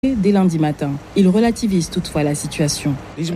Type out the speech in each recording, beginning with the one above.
dès lundi matin. Il relativise toutefois la situation.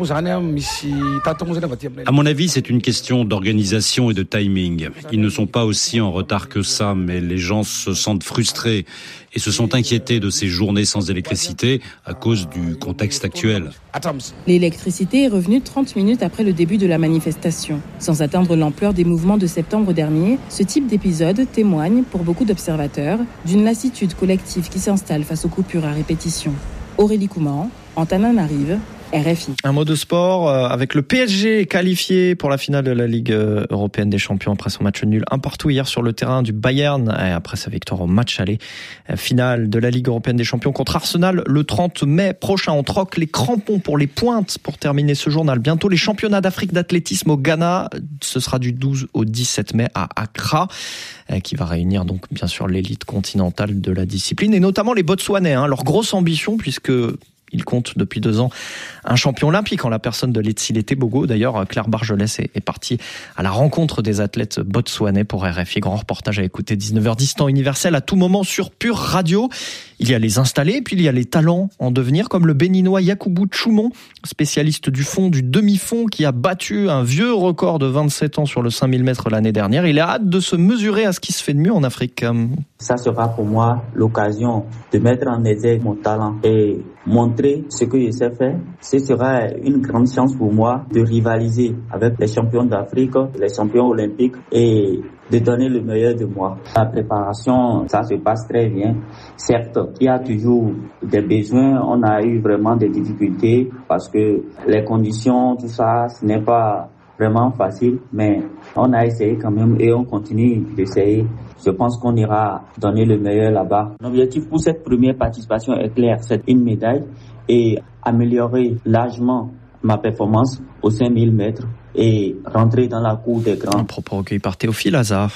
À mon avis, c'est une question d'organisation et de timing. Ils ne sont pas aussi en retard que ça, mais les gens se sentent frustrés et se sont inquiétés de ces journées sans électricité à cause du contexte actuel. L'électricité est revenue 30 minutes après le début de la manifestation. Sans atteindre l'ampleur des mouvements de septembre dernier, ce type d'épisode témoigne, pour beaucoup d'observateurs, d'une lassitude collective qui s'installe face aux coupures à répétition. Aurélie Couman, Antananarive, RFI. Un mot de sport avec le PSG qualifié pour la finale de la Ligue européenne des champions après son match nul 1-1 hier sur le terrain du Bayern et après sa victoire au match aller. Finale de la Ligue européenne des champions contre Arsenal le 30 mai prochain. On troque les crampons pour les pointes pour terminer ce journal. Bientôt les championnats d'Afrique d'athlétisme au Ghana. Ce sera du 12 au 17 mai à Accra, qui va réunir donc bien sûr l'élite continentale de la discipline et notamment les Botswanais. Leur grosse ambition puisque il compte depuis 2 ans un champion olympique en la personne de Letsile Tebogo. D'ailleurs, Claire Bargelès est partie à la rencontre des athlètes botswanais pour RFI. Grand reportage à écouter 19h10 temps universel à tout moment sur Pure Radio. Il y a les installés, puis il y a les talents en devenir, comme le béninois Yakubu Tchoumon, spécialiste du fond, du demi-fond, qui a battu un vieux record de 27 ans sur le 5000 mètres l'année dernière. Il a hâte de se mesurer à ce qui se fait de mieux en Afrique. Ça sera pour moi l'occasion de mettre en exergue mon talent et montrer ce que je sais faire. Ce sera une grande chance pour moi de rivaliser avec les champions d'Afrique, les champions olympiques et de donner le meilleur de moi. La préparation, ça se passe très bien. Certes, il y a toujours des besoins. On a eu vraiment des difficultés parce que les conditions, tout ça, ce n'est pas vraiment facile. Mais on a essayé quand même et on continue d'essayer. Je pense qu'on ira donner le meilleur là-bas. L'objectif pour cette première participation est clair, c'est une médaille et améliorer largement ma performance aux 5000 mètres et rentrer dans la cour des grands. Un propos recueilli par Théophile Hazard.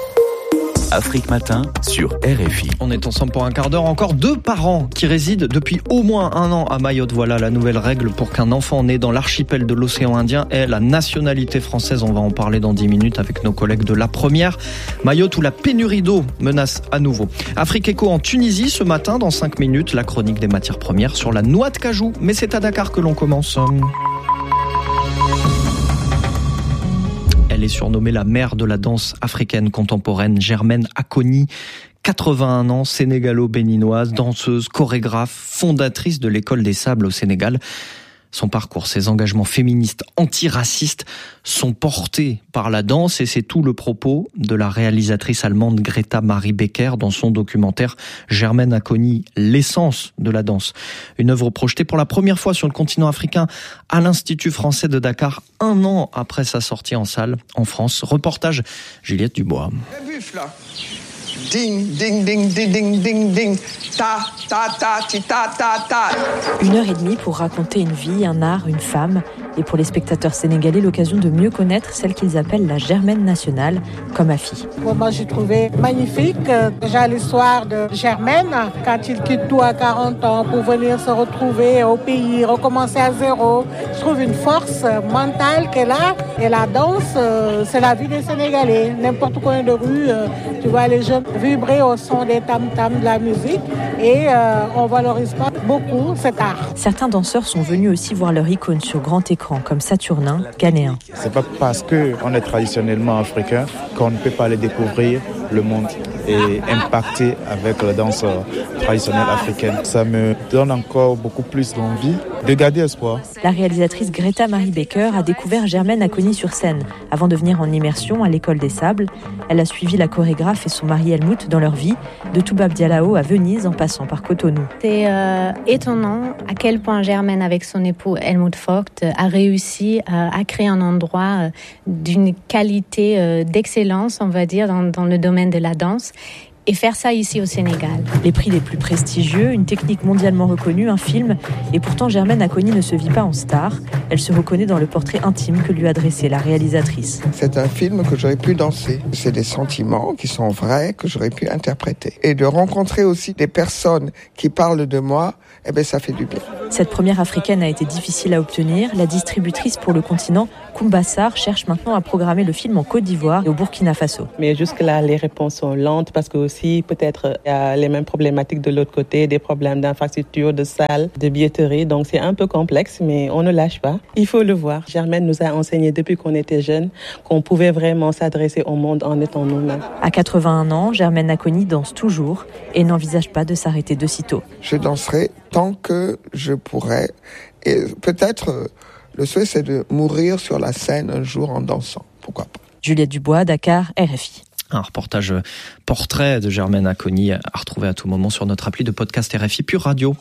Afrique Matin sur RFI. On est ensemble pour un quart d'heure. Encore 2 parents qui résident depuis au moins 1 an à Mayotte. Voilà la nouvelle règle pour qu'un enfant né dans l'archipel de l'océan Indien ait la nationalité française. On va en parler dans 10 minutes avec nos collègues de La Première. Mayotte où la pénurie d'eau menace à nouveau. Afrique Éco en Tunisie ce matin. Dans 5 minutes, la chronique des matières premières sur la noix de cajou. Mais c'est à Dakar que l'on commence. Elle est surnommée la mère de la danse africaine contemporaine, Germaine Acogny. 81 ans, sénégalo-béninoise, danseuse, chorégraphe, fondatrice de l'École des Sables au Sénégal. Son parcours, ses engagements féministes antiracistes sont portés par la danse et c'est tout le propos de la réalisatrice allemande Greta Marie Becker dans son documentaire Germaine Acogny, l'essence de la danse. Une œuvre projetée pour la première fois sur le continent africain à l'Institut français de Dakar, 1 an après sa sortie en salle en France. Reportage Juliette Dubois. Ding, ding, ding, ding, ding, ding, ding. Ta, ta, ta, ti, ta, ta, ta. 1h30 pour raconter une vie, un art, une femme. Et pour les spectateurs sénégalais, l'occasion de mieux connaître celle qu'ils appellent la Germaine nationale, comme Afi. Moi, j'ai trouvé magnifique déjà l'histoire de Germaine, quand il quitte tout à 40 ans pour venir se retrouver au pays, recommencer à zéro. Je trouve une force mentale qu'elle a. Et la danse, c'est la vie des Sénégalais. N'importe coin de rue, tu vois les jeunes vibrer au son des tam-tams de la musique et on valorise pas beaucoup cet art. Certains danseurs sont venus aussi voir leur icône sur grand écran, comme Saturnin, ghanéen. C'est pas parce qu'on est traditionnellement africain qu'on ne peut pas aller découvrir le monde et impacter avec la danse traditionnelle africaine. Ça me donne encore beaucoup plus d'envie de garder espoir. La réalisatrice Greta Marie Becker a découvert Germaine Acogny sur scène avant de venir en immersion à l'École des Sables. Elle a suivi la chorégraphe et son mari Helmut dans leur vie, de Toubab Diallo à Venise en passant par Cotonou. C'est étonnant à quel point Germaine, avec son époux Helmut Vogt, a réussi à créer un endroit d'une qualité d'excellence, on va dire, dans le domaine de la danse. Et faire ça ici au Sénégal. Les prix les plus prestigieux, une technique mondialement reconnue, un film. Et pourtant, Germaine Acogny ne se vit pas en star. Elle se reconnaît dans le portrait intime que lui a dressé la réalisatrice. C'est un film que j'aurais pu danser. C'est des sentiments qui sont vrais, que j'aurais pu interpréter. Et de rencontrer aussi des personnes qui parlent de moi, ça fait du bien. Cette première africaine a été difficile à obtenir. La distributrice pour le continent, Kumbassar, cherche maintenant à programmer le film en Côte d'Ivoire et au Burkina Faso. Mais jusque-là, les réponses sont lentes parce que aussi peut-être il y a les mêmes problématiques de l'autre côté, des problèmes d'infrastructure, de salles, de billetterie. Donc c'est un peu complexe, mais on ne lâche pas. Il faut le voir. Germaine nous a enseigné depuis qu'on était jeunes qu'on pouvait vraiment s'adresser au monde en étant nous-mêmes. À 81 ans, Germaine Acogny danse toujours et n'envisage pas de s'arrêter de sitôt. Je danserai tant que je pourrai. Et peut-être le souhait, c'est de mourir sur la scène un jour en dansant. Pourquoi pas. Juliette Dubois, Dakar, RFI. Un reportage portrait de Germaine Acogny à retrouver à tout moment sur notre appli de podcast RFI Pure Radio.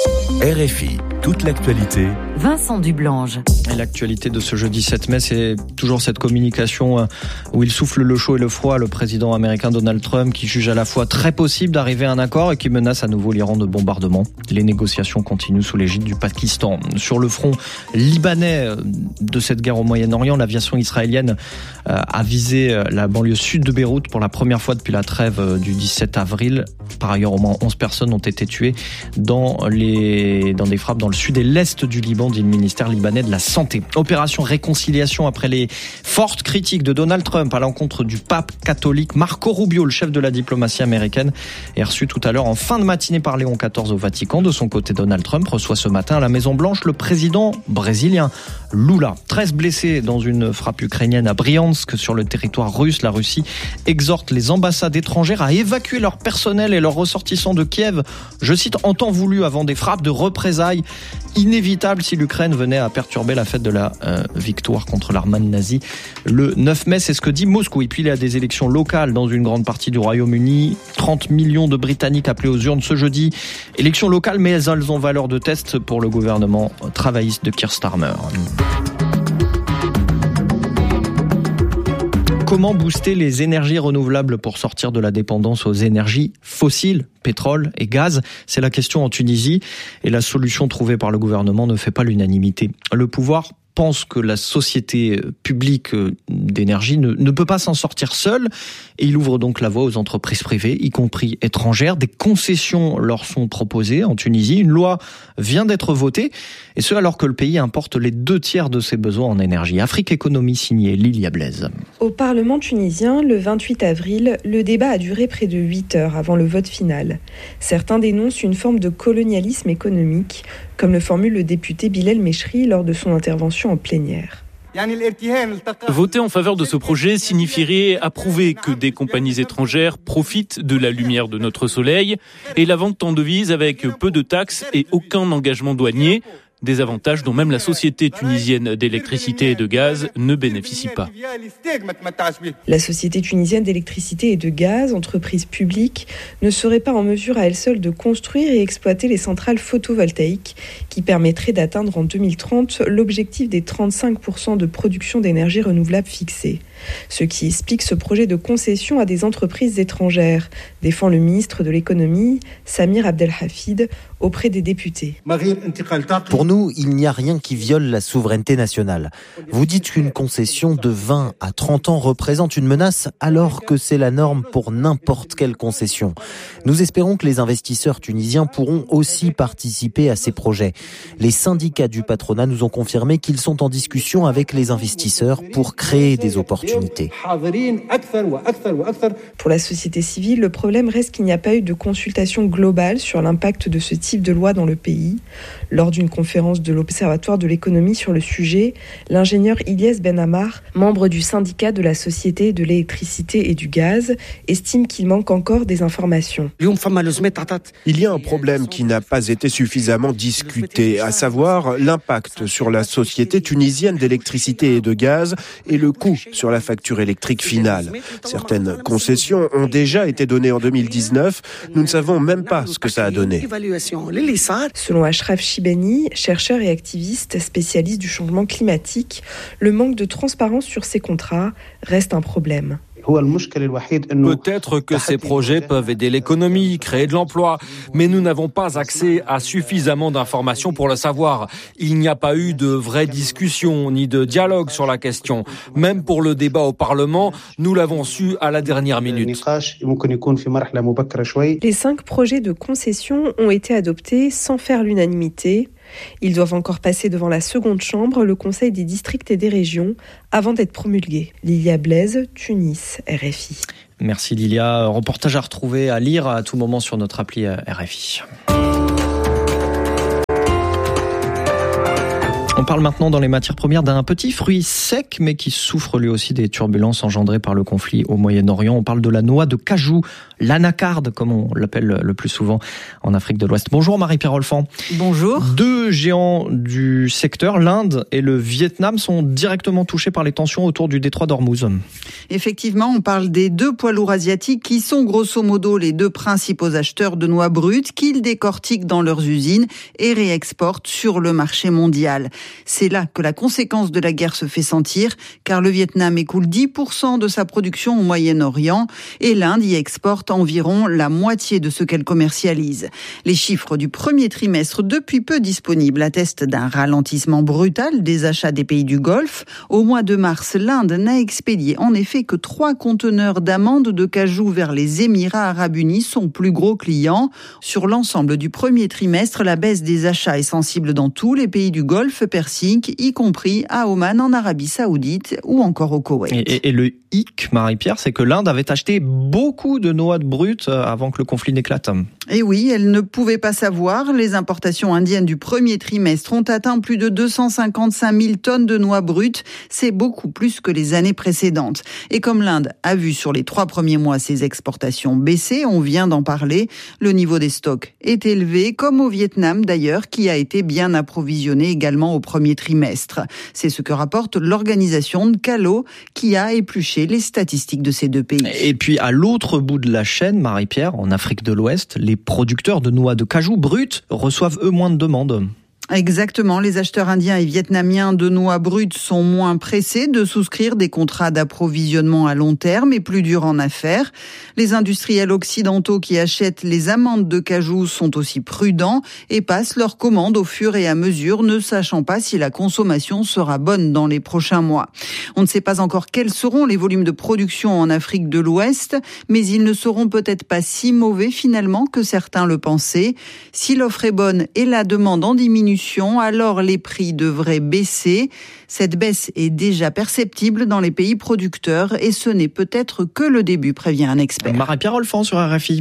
RFI, toute l'actualité. Vincent Dublange. Et l'actualité de ce jeudi 7 mai, c'est toujours cette communication où il souffle le chaud et le froid, le président américain Donald Trump, qui juge à la fois très possible d'arriver à un accord et qui menace à nouveau l'Iran de bombardement. Les négociations continuent sous l'égide du Pakistan. Sur le front libanais de cette guerre au Moyen-Orient, l'aviation israélienne a visé la banlieue sud de Beyrouth pour la première fois depuis la trêve du 17 avril. Par ailleurs, au moins 11 personnes ont été tuées dans des frappes dans le sud et l'est du Liban, dit le ministère libanais de la Santé. Opération réconciliation après les fortes critiques de Donald Trump à l'encontre du pape catholique. Marco Rubio, le chef de la diplomatie américaine, est reçu tout à l'heure en fin de matinée par Léon XIV au Vatican. De son côté, Donald Trump reçoit ce matin à la Maison-Blanche le président brésilien Lula. 13 blessés dans une frappe ukrainienne à Briansk sur le territoire russe. La Russie exhorte les ambassades étrangères à évacuer leur personnel et leurs ressortissants de Kiev, je cite, en temps voulu avant des frappes de représailles inévitables si l'Ukraine venait à perturber la fête de la victoire contre l'Allemagne nazie le 9 mai. C'est ce que dit Moscou. Et puis il y a des élections locales dans une grande partie du Royaume-Uni. 30 millions de Britanniques appelés aux urnes ce jeudi. Élections locales, mais elles ont valeur de test pour le gouvernement travailliste de Keir Starmer. Comment booster les énergies renouvelables pour sortir de la dépendance aux énergies fossiles, pétrole et gaz? C'est la question en Tunisie et la solution trouvée par le gouvernement ne fait pas l'unanimité. Le pouvoir pense que la société publique d'énergie ne peut pas s'en sortir seule et il ouvre donc la voie aux entreprises privées, y compris étrangères. Des concessions leur sont proposées en Tunisie. Une loi vient d'être votée et ce alors que le pays importe les 2/3 de ses besoins en énergie. Afrique Économie signée Lilia Blaise. Au Parlement tunisien, le 28 avril, le débat a duré près de 8 heures avant le vote final. Certains dénoncent une forme de colonialisme économique, comme le formule le député Bilal Mechri lors de son intervention en plénière. Voter en faveur de ce projet signifierait approuver que des compagnies étrangères profitent de la lumière de notre soleil et la vente en devises avec peu de taxes et aucun engagement douanier. Des avantages dont même la société tunisienne d'électricité et de gaz ne bénéficie pas. La société tunisienne d'électricité et de gaz, entreprise publique, ne serait pas en mesure à elle seule de construire et exploiter les centrales photovoltaïques qui permettraient d'atteindre en 2030 l'objectif des 35% de production d'énergie renouvelable fixé. Ce qui explique ce projet de concession à des entreprises étrangères, défend le ministre de l'économie, Samir Abdelhafid, auprès des députés. Pour nous, il n'y a rien qui viole la souveraineté nationale. Vous dites qu'une concession de 20 à 30 ans représente une menace alors que c'est la norme pour n'importe quelle concession. Nous espérons que les investisseurs tunisiens pourront aussi participer à ces projets. Les syndicats du patronat nous ont confirmé qu'ils sont en discussion avec les investisseurs pour créer des opportunités. Pour la société civile, le problème reste qu'il n'y a pas eu de consultation globale sur l'impact de ce type de loi dans le pays. Lors d'une conférence de l'Observatoire de l'économie sur le sujet, l'ingénieur Ilyes Ben Ammar, membre du syndicat de la société de l'électricité et du gaz, estime qu'il manque encore des informations. Il y a un problème qui n'a pas été suffisamment discuté, à savoir l'impact sur la société tunisienne d'électricité et de gaz et le coût sur la facture électrique finale. Certaines concessions ont déjà été données en 2019. Nous ne savons même pas ce que ça a donné. Selon Ashraf Shibani, chercheur et activiste spécialiste du changement climatique, le manque de transparence sur ces contrats reste un problème. Peut-être que ces projets peuvent aider l'économie, créer de l'emploi, mais nous n'avons pas accès à suffisamment d'informations pour le savoir. Il n'y a pas eu de vraie discussion ni de dialogue sur la question. Même pour le débat au Parlement, nous l'avons su à la dernière minute. Les 5 projets de concession ont été adoptés sans faire l'unanimité. Ils doivent encore passer devant la seconde chambre, le Conseil des districts et des régions, avant d'être promulgués. Lilia Blaise, Tunis, RFI. Merci Lilia. Reportage à retrouver, à lire à tout moment sur notre appli RFI. On parle maintenant dans les matières premières d'un petit fruit sec, mais qui souffre lui aussi des turbulences engendrées par le conflit au Moyen-Orient. On parle de la noix de cajou, l'anacarde, comme on l'appelle le plus souvent en Afrique de l'Ouest. Bonjour Marie-Pierre Olfan. Bonjour. Deux géants du secteur, l'Inde et le Vietnam, sont directement touchés par les tensions autour du détroit d'Ormuz. Effectivement, on parle des deux poids lourds asiatiques qui sont grosso modo les deux principaux acheteurs de noix brutes qu'ils décortiquent dans leurs usines et réexportent sur le marché mondial. C'est là que la conséquence de la guerre se fait sentir, car le Vietnam écoule 10% de sa production au Moyen-Orient et l'Inde y exporte environ la moitié de ce qu'elle commercialise. Les chiffres du premier trimestre, depuis peu disponibles, attestent d'un ralentissement brutal des achats des pays du Golfe. Au mois de mars, l'Inde n'a expédié en effet que 3 conteneurs d'amandes de cajou vers les Émirats arabes unis, son plus gros client. Sur l'ensemble du premier trimestre, la baisse des achats est sensible dans tous les pays du Golfe Persique, y compris à Oman, en Arabie Saoudite ou encore au Koweït. Et le hic, Marie-Pierre, c'est que l'Inde avait acheté beaucoup de noix brutes avant que le conflit n'éclate. Et oui, elle ne pouvait pas savoir. Les importations indiennes du premier trimestre ont atteint plus de 255 000 tonnes de noix brutes. C'est beaucoup plus que les années précédentes. Et comme l'Inde a vu sur les 3 premiers mois ses exportations baisser, on vient d'en parler, le niveau des stocks est élevé, comme au Vietnam d'ailleurs, qui a été bien approvisionné également au premier trimestre. C'est ce que rapporte l'organisation Ncalo, qui a épluché les statistiques de ces deux pays. Et puis à l'autre bout de la chaîne, Marie-Pierre, en Afrique de l'Ouest, les producteurs de noix de cajou brutes reçoivent eux moins de demandes. Exactement, les acheteurs indiens et vietnamiens de noix brutes sont moins pressés de souscrire des contrats d'approvisionnement à long terme et plus durs en affaires. Les industriels occidentaux qui achètent les amandes de cajou sont aussi prudents et passent leurs commandes au fur et à mesure, ne sachant pas si la consommation sera bonne dans les prochains mois. On ne sait pas encore quels seront les volumes de production en Afrique de l'Ouest, mais ils ne seront peut-être pas si mauvais finalement que certains le pensaient. Si l'offre est bonne et la demande en diminution, alors les prix devraient baisser. Cette baisse est déjà perceptible dans les pays producteurs et ce n'est peut-être que le début, prévient un expert. Marie-Pierre Olfan sur RFI.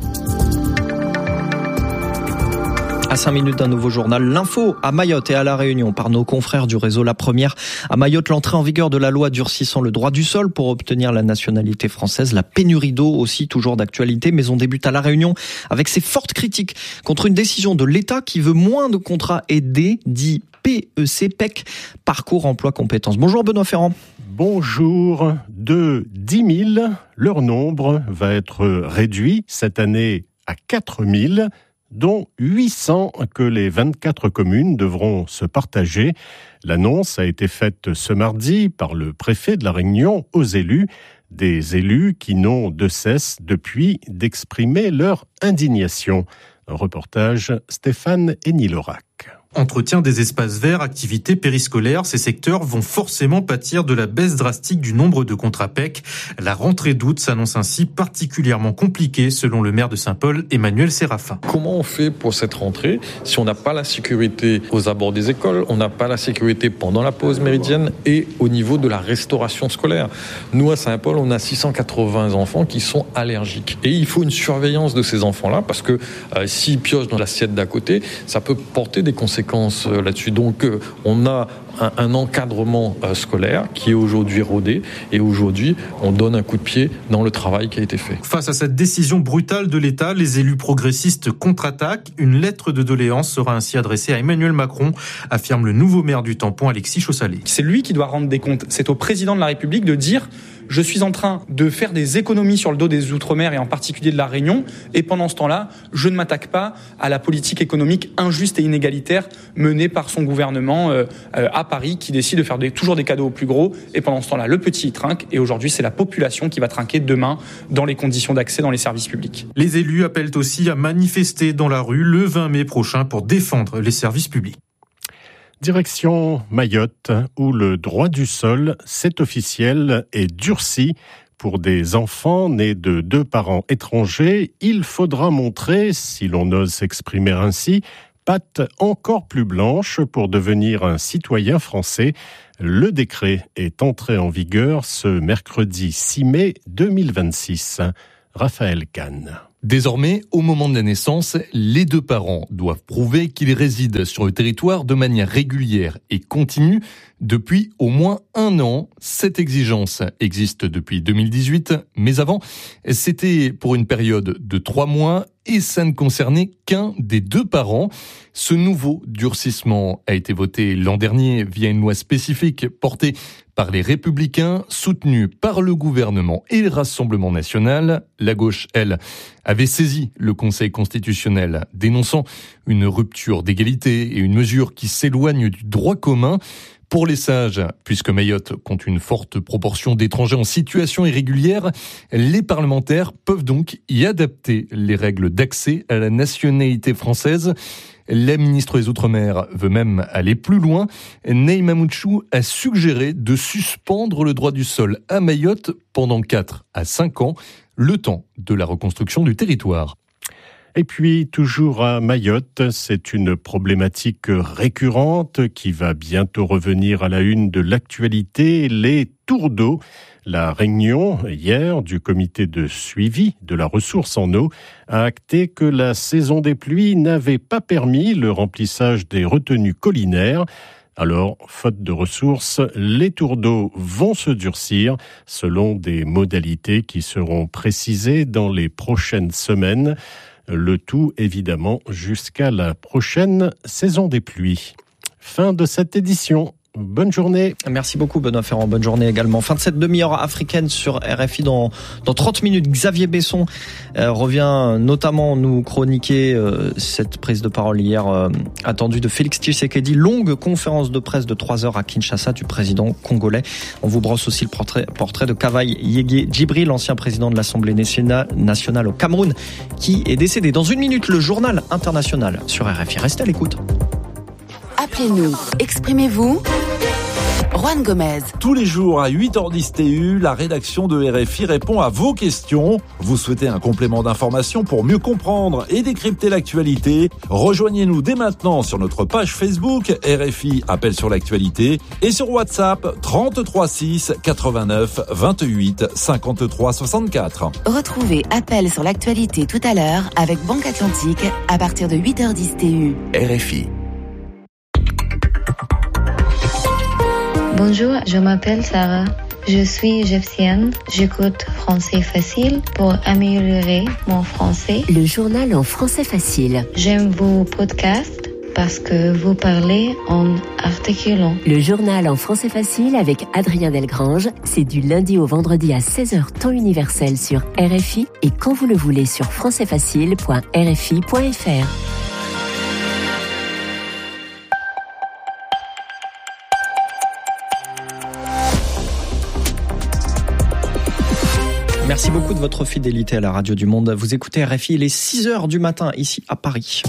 À 5 minutes d'un nouveau journal, l'info à Mayotte et à La Réunion par nos confrères du réseau La Première. À Mayotte, l'entrée en vigueur de la loi durcissant le droit du sol pour obtenir la nationalité française. La pénurie d'eau aussi, toujours d'actualité, mais on débute à La Réunion avec ces fortes critiques contre une décision de l'État qui veut moins de contrats aidés, dit PEC, Parcours Emploi Compétences. Bonjour Benoît Ferrand. Bonjour. De 10 000, leur nombre va être réduit cette année à 4 000. Dont 800 que les 24 communes devront se partager. L'annonce a été faite ce mardi par le préfet de La Réunion aux élus, des élus qui n'ont de cesse depuis d'exprimer leur indignation. Un reportage Stéphane Enilorac. Entretien des espaces verts, activités périscolaires, ces secteurs vont forcément pâtir de la baisse drastique du nombre de contrats PEC. La rentrée d'août s'annonce ainsi particulièrement compliquée selon le maire de Saint-Paul, Emmanuel Séraphin. Comment on fait pour cette rentrée si on n'a pas la sécurité aux abords des écoles, on n'a pas la sécurité pendant la pause méridienne et au niveau de la restauration scolaire? Nous, à Saint-Paul, on a 680 enfants qui sont allergiques. Et il faut une surveillance de ces enfants-là parce que s'ils piochent dans l'assiette d'à côté, ça peut porter des conséquences là-dessus. Donc on a un encadrement scolaire qui est aujourd'hui rodé et aujourd'hui on donne un coup de pied dans le travail qui a été fait. Face à cette décision brutale de l'État, les élus progressistes contre-attaquent. Une lettre de doléance sera ainsi adressée à Emmanuel Macron, affirme le nouveau maire du Tampon, Alexis Chaussalet. C'est lui qui doit rendre des comptes. C'est au président de la République de dire: je suis en train de faire des économies sur le dos des Outre-mer et en particulier de la Réunion, et pendant ce temps-là, je ne m'attaque pas à la politique économique injuste et inégalitaire menée par son gouvernement à Paris, qui décide de faire toujours des cadeaux aux plus gros, et pendant ce temps-là, le petit il trinque, et aujourd'hui, c'est la population qui va trinquer demain dans les conditions d'accès dans les services publics. Les élus appellent aussi à manifester dans la rue le 20 mai prochain pour défendre les services publics. Direction Mayotte, où le droit du sol, c'est officiel, est durci. Pour des enfants nés de 2 parents étrangers, il faudra montrer, si l'on ose s'exprimer ainsi, patte encore plus blanche pour devenir un citoyen français. Le décret est entré en vigueur ce mercredi 6 mai 2026. Raphaël Kahn. Désormais, au moment de la naissance, les deux parents doivent prouver qu'ils résident sur le territoire de manière régulière et continue depuis au moins 1 an. Cette exigence existe depuis 2018, mais avant, c'était pour une période de 3 mois et ça ne concernait qu'un des deux parents. Ce nouveau durcissement a été voté l'an dernier via une loi spécifique portée par les Républicains, soutenue par le gouvernement et le Rassemblement national. La gauche, elle, avait saisi le Conseil constitutionnel, dénonçant une rupture d'égalité et une mesure qui s'éloigne du droit commun. Pour les sages, puisque Mayotte compte une forte proportion d'étrangers en situation irrégulière, les parlementaires peuvent donc y adapter les règles d'accès à la nationalité française. La ministre des Outre-mer veut même aller plus loin. Naïma Mouchou a suggéré de suspendre le droit du sol à Mayotte pendant 4 à 5 ans, le temps de la reconstruction du territoire. Et puis, toujours à Mayotte, c'est une problématique récurrente qui va bientôt revenir à la une de l'actualité, les tours d'eau. La réunion, hier, du comité de suivi de la ressource en eau a acté que la saison des pluies n'avait pas permis le remplissage des retenues collinaires. Alors, faute de ressources, les tours d'eau vont se durcir selon des modalités qui seront précisées dans les prochaines semaines. Le tout, évidemment, jusqu'à la prochaine saison des pluies. Fin de cette édition. Bonne journée. Merci beaucoup Benoît Ferrand, bonne journée également. Fin de cette demi-heure africaine sur RFI dans 30 minutes. Xavier Besson revient notamment nous chroniquer cette prise de parole hier attendue de Félix Tshisekedi. Longue conférence de presse de 3 heures à Kinshasa du président congolais. On vous brosse aussi le portrait de Kavaï Yégué Djibril, l'ancien président de l'Assemblée nationale au Cameroun, qui est décédé. Dans 1 minute, le journal international sur RFI. Restez à l'écoute. Appelez-nous, exprimez-vous. Juan Gomez. Tous les jours à 8h10 TU, la rédaction de RFI répond à vos questions. Vous souhaitez un complément d'information pour mieux comprendre et décrypter l'actualité? Rejoignez-nous dès maintenant sur notre page Facebook RFI Appel sur l'actualité et sur WhatsApp 33 6 89 28 53 64. Retrouvez Appel sur l'actualité tout à l'heure avec Banque Atlantique à partir de 8h10 TU. RFI. Bonjour, je m'appelle Sarah. Je suis égyptienne. J'écoute Français Facile pour améliorer mon français. Le journal en français facile. J'aime vos podcasts parce que vous parlez en articulant. Le journal en français facile avec Adrien Delgrange, c'est du lundi au vendredi à 16h temps universel sur RFI et quand vous le voulez sur françaisfacile.rfi.fr. Merci beaucoup de votre fidélité à la radio du Monde. Vous écoutez RFI, il est 6h du matin ici à Paris.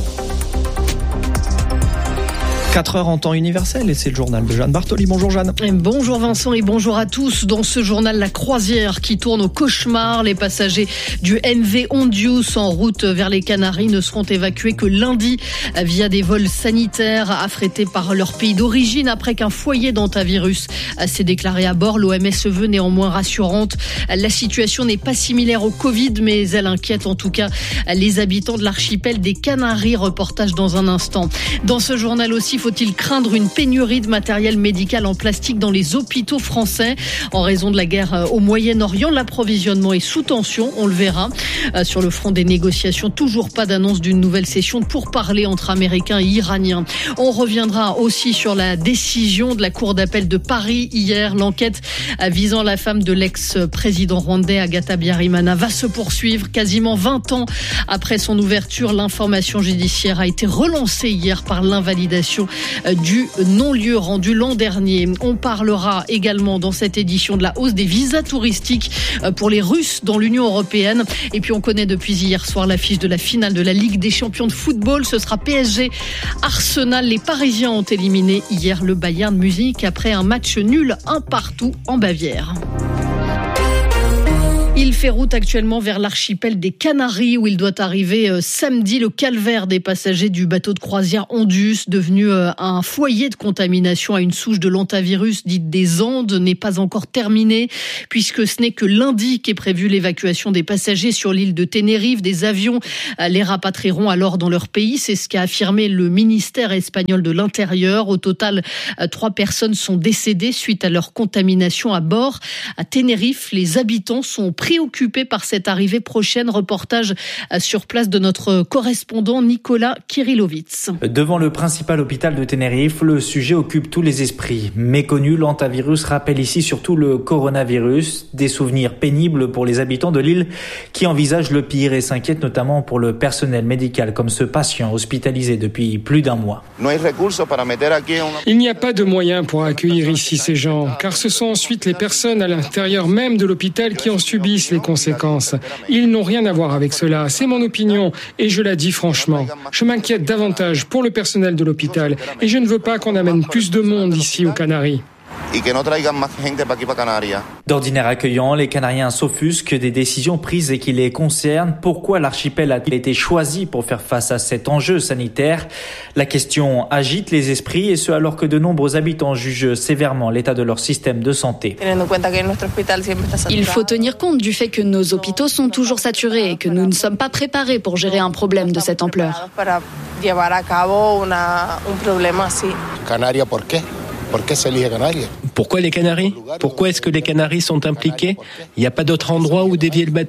4 heures en temps universel et c'est le journal de Jeanne Bartoli. Bonjour Jeanne. Bonjour Vincent et bonjour à tous. Dans ce journal, la croisière qui tourne au cauchemar. Les passagers du MV Hondius en route vers les Canaries ne seront évacués que lundi via des vols sanitaires affrétés par leur pays d'origine après qu'un foyer d'hantavirus s'est déclaré à bord. L'OMS se veut néanmoins rassurante. La situation n'est pas similaire au Covid, mais elle inquiète en tout cas les habitants de l'archipel des Canaries. Reportage dans un instant. Dans ce journal aussi, faut-il craindre une pénurie de matériel médical en plastique dans les hôpitaux français en raison de la guerre au Moyen-Orient? L'approvisionnement est sous tension, on le verra. Sur le front des négociations, toujours pas d'annonce d'une nouvelle session de pourparlers entre Américains et Iraniens. On reviendra aussi sur la décision de la Cour d'appel de Paris hier. L'enquête visant la femme de l'ex-président rwandais Agatha Biarimana va se poursuivre. Quasiment 20 ans après son ouverture, l'information judiciaire a été relancée hier par l'invalidation du non-lieu rendu l'an dernier. On parlera également dans cette édition de la hausse des visas touristiques pour les Russes dans l'Union européenne. Et puis on connaît depuis hier soir l'affiche de la finale de la Ligue des champions de football. Ce sera PSG Arsenal. Les Parisiens ont éliminé hier le Bayern Munich après un match nul 1-1 en Bavière. Il fait route actuellement vers l'archipel des Canaries où il doit arriver samedi. Le calvaire des passagers du bateau de croisière Ondius, devenu un foyer de contamination à une souche de l'hantavirus dite des Andes, n'est pas encore terminé puisque ce n'est que lundi qu'est prévue l'évacuation des passagers sur l'île de Tenerife. Des avions les rapatrieront alors dans leur pays. C'est ce qu'a affirmé le ministère espagnol de l'Intérieur. Au total, 3 personnes sont décédées suite à leur contamination à bord. À Tenerife, les habitants sont préoccupés par cette arrivée prochaine. Reportage sur place de notre correspondant Nicolas Kirilovitz. Devant le principal hôpital de Tenerife, le sujet occupe tous les esprits. Méconnu, l'hantavirus rappelle ici surtout le coronavirus. Des souvenirs pénibles pour les habitants de l'île qui envisagent le pire et s'inquiètent notamment pour le personnel médical comme ce patient hospitalisé depuis plus d'un mois. Il n'y a pas de moyens pour accueillir ici ces gens, car ce sont ensuite les personnes à l'intérieur même de l'hôpital qui en subissent les conséquences. Ils n'ont rien à voir avec cela, c'est mon opinion et je la dis franchement. Je m'inquiète davantage pour le personnel de l'hôpital et je ne veux pas qu'on amène plus de monde ici aux Canaries. D'ordinaire accueillant, les Canariens s'offusquent des décisions prises et qui les concernent. Pourquoi l'archipel a-t-il été choisi pour faire face à cet enjeu sanitaire ? La question agite les esprits et ce alors que de nombreux habitants jugent sévèrement l'état de leur système de santé. Il faut tenir compte du fait que nos hôpitaux sont toujours saturés et que nous ne sommes pas préparés pour gérer un problème de cette ampleur. Pourquoi les Canaries ? Pourquoi est-ce que les Canaries sont impliqués ? Il n'y a pas d'autre endroit où dévier le bateau ?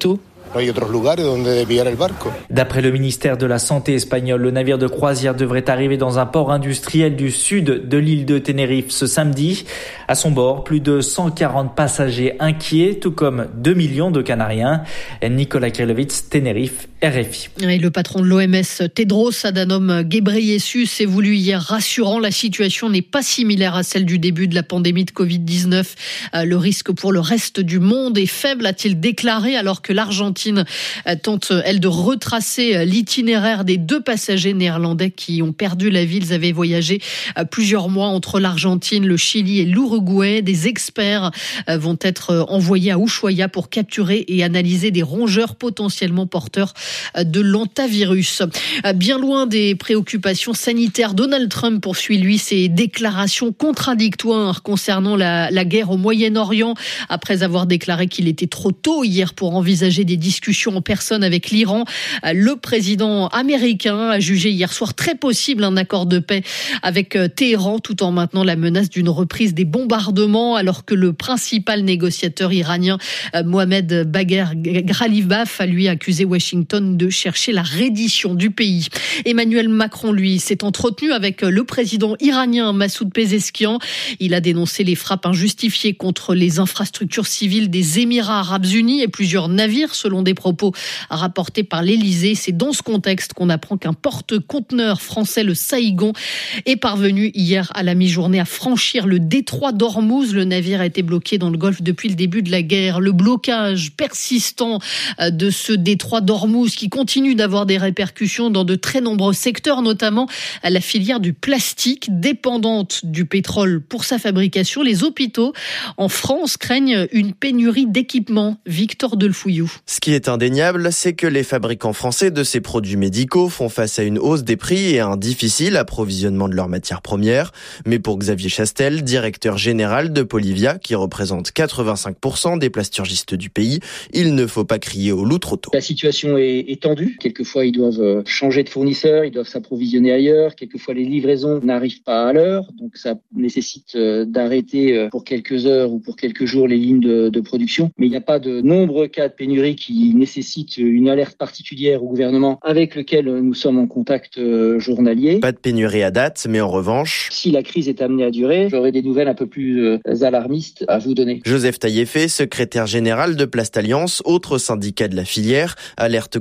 D'après le ministère de la Santé espagnol, le navire de croisière devrait arriver dans un port industriel du sud de l'île de Tenerife ce samedi. À son bord, plus de 140 passagers inquiets, tout comme 2 millions de Canariens. Nicolas Kirilovitz, Tenerife, RFI. Et le patron de l'OMS, Tedros Adhanom Ghebreyesus, s'est voulu hier rassurant. La situation n'est pas similaire à celle du début de la pandémie de Covid-19. Le risque pour le reste du monde est faible, a-t-il déclaré, alors que l'Argentine tente, elle, de retracer l'itinéraire des 2 passagers néerlandais qui ont perdu la vie. Ils avaient voyagé plusieurs mois entre l'Argentine, le Chili et l'Uruguay. Des experts vont être envoyés à Ushuaia pour capturer et analyser des rongeurs potentiellement porteurs de l'hantavirus. Bien loin des préoccupations sanitaires, Donald Trump poursuit, lui, ses déclarations contradictoires concernant la guerre au Moyen-Orient, après avoir déclaré qu'il était trop tôt hier pour envisager des discussions en personne avec l'Iran. Le président américain a jugé hier soir très possible un accord de paix avec Téhéran, tout en maintenant la menace d'une reprise des bombardements, alors que le principal négociateur iranien, Mohamed Bagher Ghalibaf, a lui accusé Washington de chercher la reddition du pays. Emmanuel Macron, lui, s'est entretenu avec le président iranien Massoud Pezeshkian. Il a dénoncé les frappes injustifiées contre les infrastructures civiles des Émirats arabes unis et plusieurs navires, selon des propos rapportés par l'Élysée. C'est dans ce contexte qu'on apprend qu'un porte-conteneur français, le Saïgon, est parvenu hier à la mi-journée à franchir le détroit d'Ormuz. Le navire a été bloqué dans le Golfe depuis le début de la guerre. Le blocage persistant de ce détroit d'Ormuz qui continue d'avoir des répercussions dans de très nombreux secteurs, notamment à la filière du plastique, dépendante du pétrole pour sa fabrication. Les hôpitaux en France craignent une pénurie d'équipements. Victor Delfouillou. Ce qui est indéniable, c'est que les fabricants français de ces produits médicaux font face à une hausse des prix et à un difficile approvisionnement de leurs matières premières. Mais pour Xavier Chastel, directeur général de Polivia, qui représente 85% des plasturgistes du pays, il ne faut pas crier au loup trop tôt. La situation est tendue. Quelquefois, ils doivent changer de fournisseur, ils doivent s'approvisionner ailleurs. Quelquefois, les livraisons n'arrivent pas à l'heure. Donc, ça nécessite d'arrêter pour quelques heures ou pour quelques jours les lignes de production. Mais il n'y a pas de nombreux cas de pénurie qui nécessitent une alerte particulière au gouvernement avec lequel nous sommes en contact journalier. Pas de pénurie à date, mais en revanche, si la crise est amenée à durer, j'aurai des nouvelles un peu plus alarmistes à vous donner. Joseph Taillefé, secrétaire général de Plastalliance, autre syndicat de la filière, alerte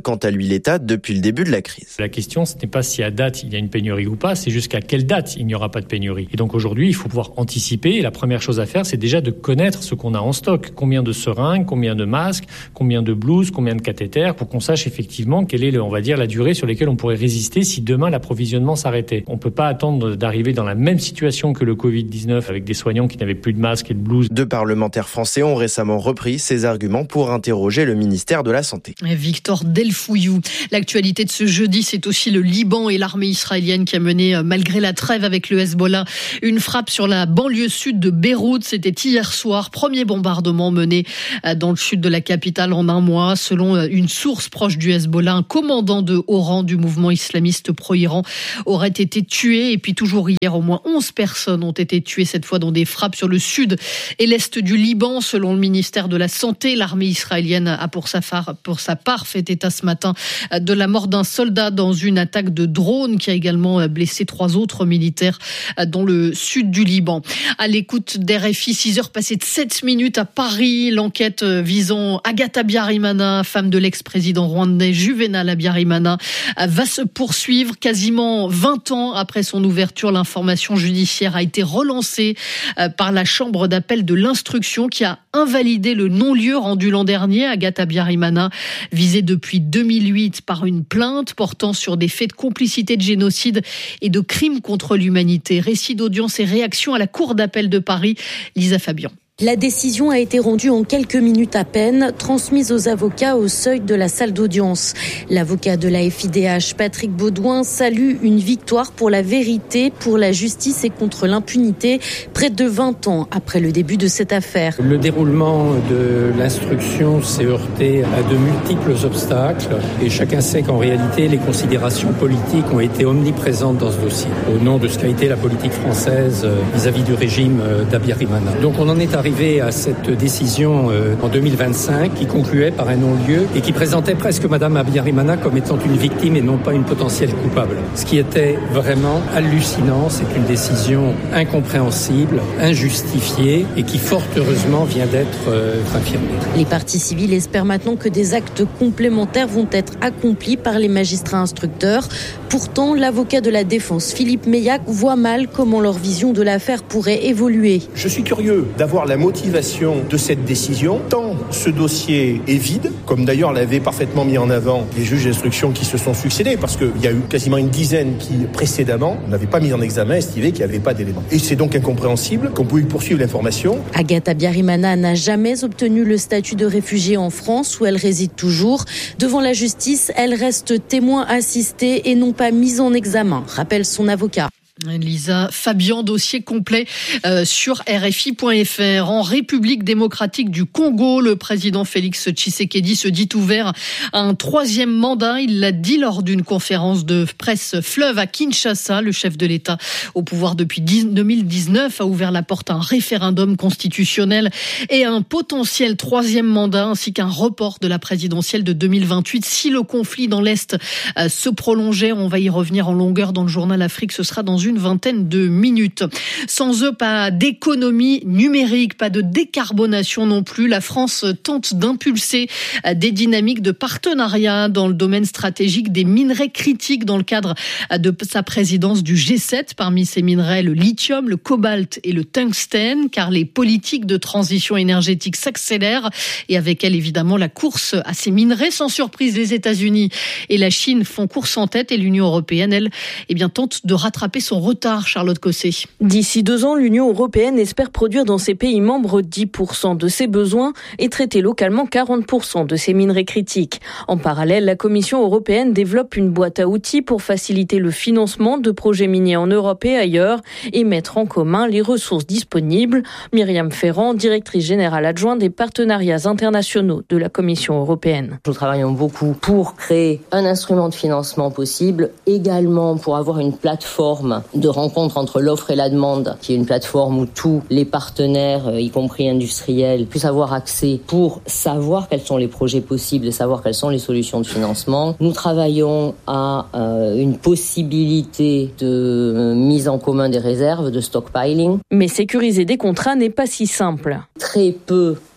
quant à lui l'État depuis le début de la crise. La question, ce n'est pas si à date il y a une pénurie ou pas, c'est jusqu'à quelle date il n'y aura pas de pénurie. Et donc aujourd'hui, il faut pouvoir anticiper. Et la première chose à faire, c'est déjà de connaître ce qu'on a en stock. Combien de seringues, combien de masques, combien de blouses, combien de cathéters, pour qu'on sache effectivement quelle est, la durée sur laquelle on pourrait résister si demain l'approvisionnement s'arrêtait. On ne peut pas attendre d'arriver dans la même situation que le Covid-19 avec des soignants qui n'avaient plus de masques et de blouses. 2 parlementaires français ont récemment repris ces arguments pour interroger le ministère de la Santé. Victor Delfouillou. L'actualité de ce jeudi, c'est aussi le Liban et l'armée israélienne qui a mené, malgré la trêve avec le Hezbollah, une frappe sur la banlieue sud de Beyrouth. C'était hier soir. Premier bombardement mené dans le sud de la capitale en un mois. Selon une source proche du Hezbollah, un commandant de haut rang du mouvement islamiste pro-Iran aurait été tué. Et puis toujours hier, au moins 11 personnes ont été tuées, cette fois dans des frappes sur le sud et l'est du Liban. Selon le ministère de la Santé, l'armée israélienne a pour sa part fait état ce matin de la mort d'un soldat dans une attaque de drone qui a également blessé 3 autres militaires dans le sud du Liban. À l'écoute d'RFI, 6h passées de 7 minutes à Paris, l'enquête visant Agatha Habyarimana, femme de l'ex-président rwandais Juvenal Habyarimana, va se poursuivre. Quasiment 20 ans après son ouverture, l'information judiciaire a été relancée par la chambre d'appel de l'instruction qui a invalidé le non-lieu rendu l'an dernier. Agatha Habyarimana, visée depuis 2008 par une plainte portant sur des faits de complicité de génocide et de crimes contre l'humanité. Récit d'audience et réaction à la Cour d'appel de Paris, Lisa Fabian. La décision a été rendue en quelques minutes à peine, transmise aux avocats au seuil de la salle d'audience. L'avocat de la FIDH, Patrick Baudouin, salue une victoire pour la vérité, pour la justice et contre l'impunité, près de 20 ans après le début de cette affaire. Le déroulement de l'instruction s'est heurté à de multiples obstacles et chacun sait qu'en réalité, les considérations politiques ont été omniprésentes dans ce dossier, au nom de ce qu'a été la politique française vis-à-vis du régime d'Habyarimana. Donc on en est arrivé à cette décision en 2025 qui concluait par un non-lieu et qui présentait presque Madame Habyarimana comme étant une victime et non pas une potentielle coupable. Ce qui était vraiment hallucinant, c'est une décision incompréhensible, injustifiée et qui fort heureusement vient d'être infirmée. Les parties civiles espèrent maintenant que des actes complémentaires vont être accomplis par les magistrats instructeurs. Pourtant, l'avocat de la défense, Philippe Meillac, voit mal comment leur vision de l'affaire pourrait évoluer. Je suis curieux d'avoir la motivation de cette décision, tant ce dossier est vide, comme d'ailleurs l'avaient parfaitement mis en avant les juges d'instruction qui se sont succédés, parce qu'il y a eu quasiment une dizaine qui, précédemment, n'avaient pas mis en examen, estimaient qu'il n'y avait pas d'éléments. Et c'est donc incompréhensible qu'on pouvait poursuivre l'information. Agatha Habyarimana n'a jamais obtenu le statut de réfugiée en France, où elle réside toujours. Devant la justice, elle reste témoin assisté et non pas mise en examen, rappelle son avocat. Lisa Fabian, dossier complet sur RFI.fr. En République démocratique du Congo, le président Félix Tshisekedi se dit ouvert à un 3e mandat. Il l'a dit lors d'une conférence de presse fleuve à Kinshasa. Le chef de l'État, au pouvoir depuis 2019, a ouvert la porte à un référendum constitutionnel et à un potentiel 3e mandat, ainsi qu'un report de la présidentielle de 2028. Si le conflit dans l'Est se prolongeait, on va y revenir en longueur dans le journal Afrique. Ce sera dans une vingtaine de minutes. Sans eux, pas d'économie numérique, pas de décarbonation non plus. La France tente d'impulser des dynamiques de partenariat dans le domaine stratégique des minerais critiques dans le cadre de sa présidence du G7. Parmi ces minerais, le lithium, le cobalt et le tungstène, car les politiques de transition énergétique s'accélèrent et avec elles, évidemment, la course à ces minerais. Sans surprise, les États-Unis et la Chine font course en tête et l'Union européenne, elle, tente de rattraper son retard, Charlotte Cosset. D'ici 2 ans, l'Union européenne espère produire dans ses pays membres 10% de ses besoins et traiter localement 40% de ses minerais critiques. En parallèle, la Commission européenne développe une boîte à outils pour faciliter le financement de projets miniers en Europe et ailleurs et mettre en commun les ressources disponibles. Myriam Ferrand, directrice générale adjointe des partenariats internationaux de la Commission européenne. Nous travaillons beaucoup pour créer un instrument de financement possible, également pour avoir une plateforme de rencontre entre l'offre et la demande, qui est une plateforme où tous les partenaires, y compris industriels, puissent avoir accès pour savoir quels sont les projets possibles et savoir quelles sont les solutions de financement. Nous travaillons à une possibilité de mise en commun des réserves, de stockpiling. Mais sécuriser des contrats n'est pas si simple. Très peu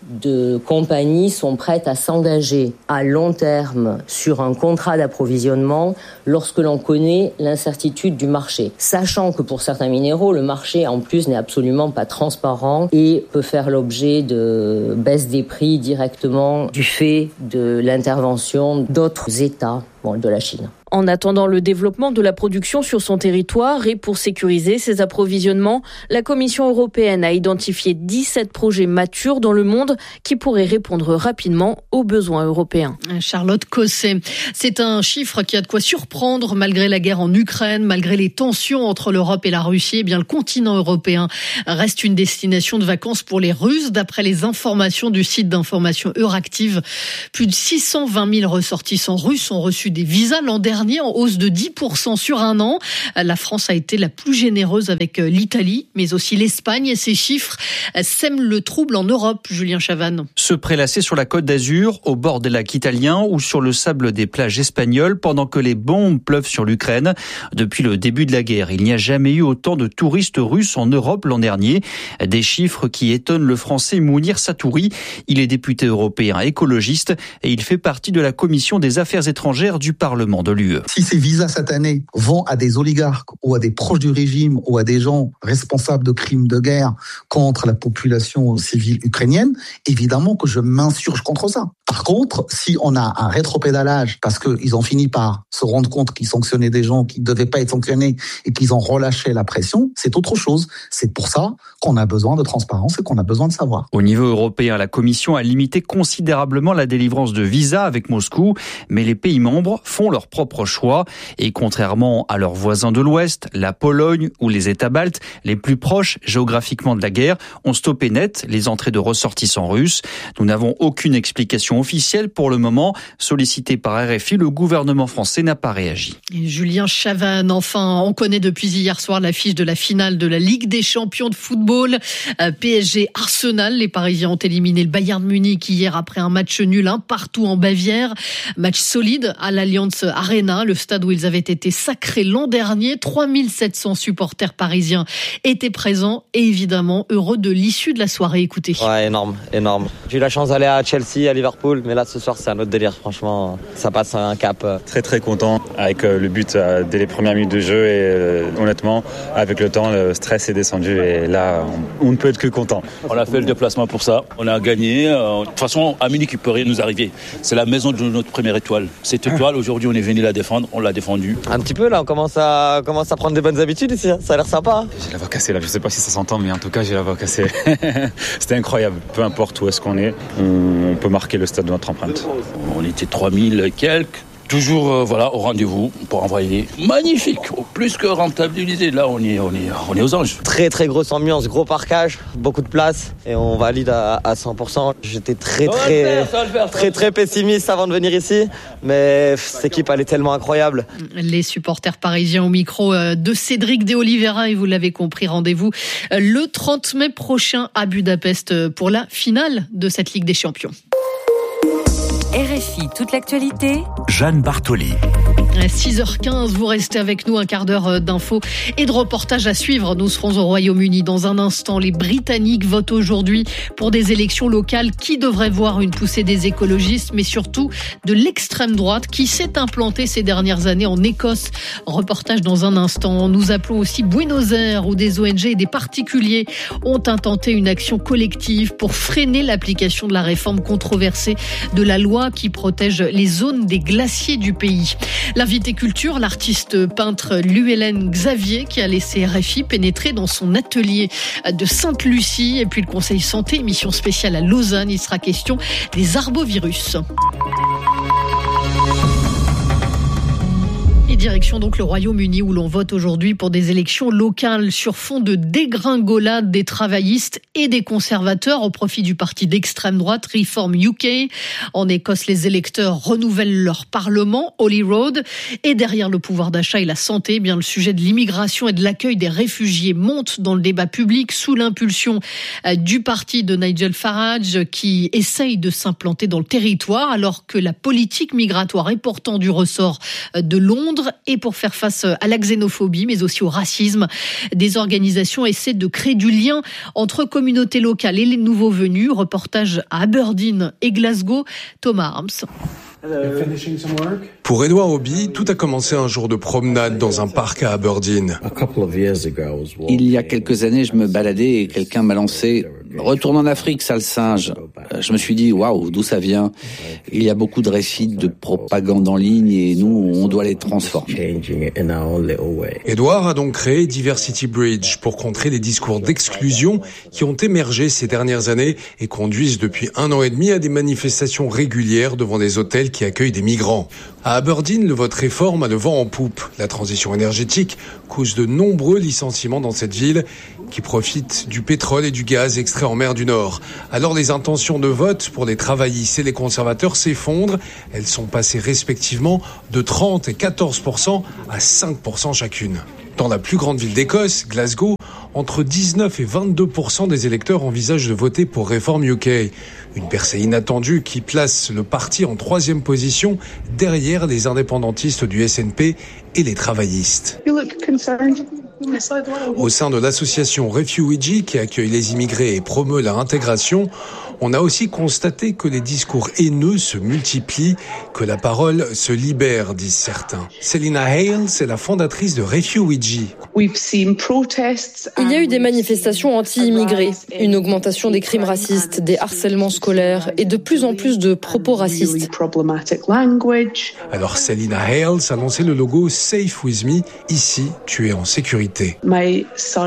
de compagnies sont prêtes à s'engager à long terme sur un contrat d'approvisionnement lorsque l'on connaît l'incertitude du marché. Sachant que pour certains minéraux, le marché en plus n'est absolument pas transparent et peut faire l'objet de baisse des prix directement du fait de l'intervention d'autres États, de la Chine. En attendant le développement de la production sur son territoire et pour sécuriser ses approvisionnements, la Commission européenne a identifié 17 projets matures dans le monde qui pourraient répondre rapidement aux besoins européens. Charlotte Cosset, c'est un chiffre qui a de quoi surprendre malgré la guerre en Ukraine, malgré les tensions entre l'Europe et la Russie. Eh bien, le continent européen reste une destination de vacances pour les Russes. D'après les informations du site d'information Euractiv, plus de 620 000 ressortissants russes ont reçu des visas l'an dernier, en hausse de 10% sur un an. La France a été la plus généreuse avec l'Italie, mais aussi l'Espagne. Et ces chiffres sèment le trouble en Europe, Julien Chavannes. Se prélasser sur la Côte d'Azur, au bord des lacs italiens ou sur le sable des plages espagnoles pendant que les bombes pleuvent sur l'Ukraine. Depuis le début de la guerre, il n'y a jamais eu autant de touristes russes en Europe l'an dernier. Des chiffres qui étonnent le Français Mounir Satouri. Il est député européen écologiste et il fait partie de la commission des affaires étrangères du Parlement de l'UE. Si ces visas cette année vont à des oligarques ou à des proches du régime ou à des gens responsables de crimes de guerre contre la population civile ukrainienne, évidemment que je m'insurge contre ça. Par contre, si on a un rétropédalage parce qu'ils ont fini par se rendre compte qu'ils sanctionnaient des gens qui ne devaient pas être sanctionnés et qu'ils ont relâché la pression, c'est autre chose. C'est pour ça qu'on a besoin de transparence et qu'on a besoin de savoir. Au niveau européen, la Commission a limité considérablement la délivrance de visas avec Moscou, mais les pays membres font leur propre choix. Et contrairement à leurs voisins de l'Ouest, la Pologne ou les États baltes, les plus proches géographiquement de la guerre, ont stoppé net les entrées de ressortissants russes. Nous n'avons aucune explication officielle pour le moment. Sollicité par RFI, le gouvernement français n'a pas réagi. Et Julien Chavannes, enfin, on connaît depuis hier soir l'affiche de la finale de la Ligue des champions de football. PSG Arsenal, les Parisiens ont éliminé le Bayern Munich hier après un match nul, partout en Bavière. Match solide à l'Allianz Arena, le stade où ils avaient été sacrés l'an dernier. 3700 supporters parisiens étaient présents et évidemment heureux de l'issue de la soirée. Écoutez. Ouais, énorme. J'ai eu la chance d'aller à Chelsea, à Liverpool, mais là ce soir c'est un autre délire. Franchement, ça passe un cap. Très content avec le but dès les premières minutes de jeu et honnêtement, avec le temps, le stress est descendu et là, on ne peut être que content. On a fait le déplacement pour ça. On a gagné. De toute façon, à Munich, il ne peut rien nous arriver. C'est la maison de notre première étoile. Cette étoile, aujourd'hui, on est venu la défendre. On l'a défendue. Un petit peu là, on commence à prendre des bonnes habitudes ici. Ça a l'air sympa. J'ai la voix cassée là. Je sais pas si ça s'entend, mais en tout cas, j'ai la voix cassée. C'était incroyable. Peu importe où est-ce qu'on est, on peut marquer le stade de notre empreinte. On était 3000 et quelques. Toujours au rendez-vous pour envoyer. Magnifique, plus que rentabilisé. Là, on est aux anges. Très grosse ambiance, gros parquage, beaucoup de place et on valide à 100%. J'étais très pessimiste avant de venir ici, mais cette équipe elle est tellement incroyable. Les supporters parisiens au micro de Cédric de Oliveira et vous l'avez compris, rendez-vous le 30 mai prochain à Budapest pour la finale de cette Ligue des Champions. RFI, toute l'actualité. Jeanne Bartoli. 6h15, vous restez avec nous, un quart d'heure d'infos et de reportages à suivre. Nous serons au Royaume-Uni dans un instant. Les Britanniques votent aujourd'hui pour des élections locales qui devraient voir une poussée des écologistes, mais surtout de l'extrême droite qui s'est implantée ces dernières années en Écosse. Reportage dans un instant. Nous appelons aussi Buenos Aires où des ONG et des particuliers ont intenté une action collective pour freiner l'application de la réforme controversée de la loi qui protège les zones des glaciers du pays. L'invité culture, l'artiste peintre Luélène Xavier qui a laissé RFI pénétrer dans son atelier de Sainte-Lucie. Et puis le Conseil Santé, émission spéciale à Lausanne, il sera question des arbovirus. Et direction donc le Royaume-Uni où l'on vote aujourd'hui pour des élections locales sur fond de dégringolade des travaillistes et des conservateurs au profit du parti d'extrême droite Reform UK. En Écosse, les électeurs renouvellent leur parlement, Holyrood, et derrière le pouvoir d'achat et la santé, eh bien le sujet de l'immigration et de l'accueil des réfugiés monte dans le débat public sous l'impulsion du parti de Nigel Farage qui essaye de s'implanter dans le territoire alors que la politique migratoire est pourtant du ressort de Londres. culture et pour faire face à la xénophobie, mais aussi au racisme. Des organisations essaient de créer du lien entre communautés locales et les nouveaux venus. Reportage à Aberdeen et Glasgow. Thomas Arms. Pour Edouard Hobby, tout a commencé un jour de promenade dans un parc à Aberdeen. Il y a quelques années, je me baladais et quelqu'un m'a lancé « Retourne en Afrique, sale singe ». Je me suis dit « Waouh, d'où ça vient ?» Il y a beaucoup de récits de propagande en ligne et nous, on doit les transformer. Edouard a donc créé Diversity Bridge pour contrer les discours d'exclusion qui ont émergé ces dernières années et conduisent depuis 1 an et demi à des manifestations régulières devant des hôtels qui accueillent des migrants. À Aberdeen, le vote réforme a le vent en poupe. La transition énergétique cause de nombreux licenciements dans cette ville qui profite du pétrole et du gaz extraits en mer du Nord. Alors les intentions de vote pour les travaillistes et les conservateurs s'effondrent. Elles sont passées respectivement de 30 et 14% à 5% chacune. Dans la plus grande ville d'Écosse, Glasgow, entre 19 et 22% des électeurs envisagent de voter pour Reform UK. Une percée inattendue qui place le parti en 3e position derrière les indépendantistes du SNP et les travaillistes. Au sein de l'association Refugee qui accueille les immigrés et promeut leur intégration, on a aussi constaté que les discours haineux se multiplient, que la parole se libère, disent certains. Selina Hale, c'est la fondatrice de Refugee. Il y a eu des manifestations anti-immigrés, une augmentation des crimes racistes, des harcèlements scolaires et de plus en plus de propos racistes. Alors Selina Hale a lancé le logo Safe With Me, ici tu es en sécurité. Mon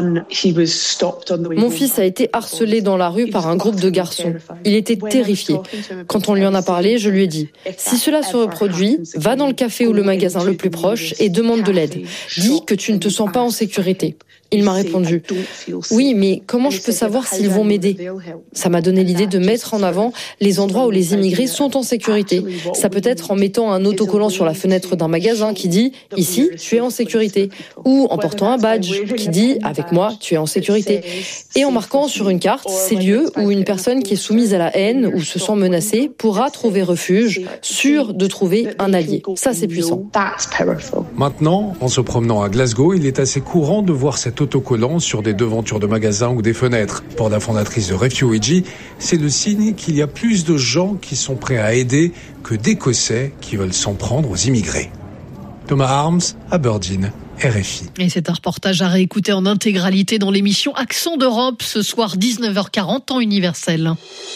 fils a été harcelé dans la rue par un groupe de garçons. Il était terrifié. Quand on lui en a parlé, je lui ai dit « Si cela se reproduit, va dans le café ou le magasin le plus proche et demande de l'aide. Dis que tu ne te sens pas en sécurité. » Il m'a répondu « Oui, mais comment je peux savoir s'ils vont m'aider ?» Ça m'a donné l'idée de mettre en avant les endroits où les immigrés sont en sécurité. Ça peut être en mettant un autocollant sur la fenêtre d'un magasin qui dit « Ici, tu es en sécurité » ou en portant un badge qui dit « Avec moi, tu es en sécurité » et en marquant sur une carte ces lieux où une personne qui est soumise à la haine ou se sent menacée pourra trouver refuge, sûr de trouver un allié. Ça, c'est puissant. Maintenant, en se promenant à Glasgow, il est assez courant de voir cet autocollant sur des devantures de magasins ou des fenêtres. Pour la fondatrice de Refugee, c'est le signe qu'il y a plus de gens qui sont prêts à aider que d'Écossais qui veulent s'en prendre aux immigrés. Thomas Arms, Aberdeen, RFI. Et c'est un reportage à réécouter en intégralité dans l'émission Accent d'Europe ce soir 19h40 temps universel.